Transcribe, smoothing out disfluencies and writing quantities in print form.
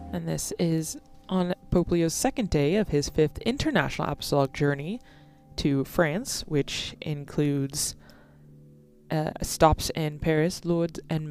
And this is on Pope Leo's second day of his 5th international apostolic journey to France, which includes stops in Paris, Lourdes, and